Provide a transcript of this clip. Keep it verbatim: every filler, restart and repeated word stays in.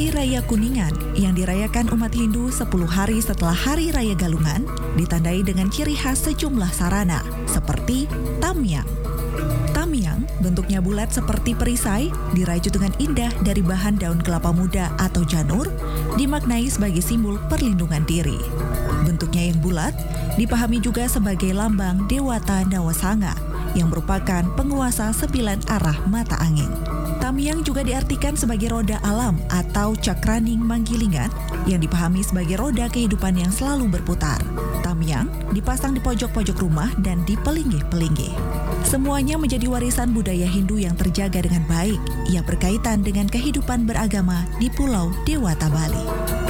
Hari Raya Kuningan yang dirayakan umat Hindu sepuluh hari setelah Hari Raya Galungan ditandai dengan ciri khas sejumlah sarana seperti tamyang. Tamyang bentuknya bulat seperti perisai, dirajut dengan indah dari bahan daun kelapa muda atau janur, dimaknai sebagai simbol perlindungan diri. Bentuknya yang bulat dipahami juga sebagai lambang Dewata Nawasanga yang merupakan penguasa sembilan arah mata angin. Tamyang juga diartikan sebagai roda alam atau cakraning manggilingan yang dipahami sebagai roda kehidupan yang selalu berputar. Tamyang dipasang di pojok-pojok rumah dan di pelinggih-pelinggih. Semuanya menjadi warisan budaya Hindu yang terjaga dengan baik yang berkaitan dengan kehidupan beragama di Pulau Dewata Bali.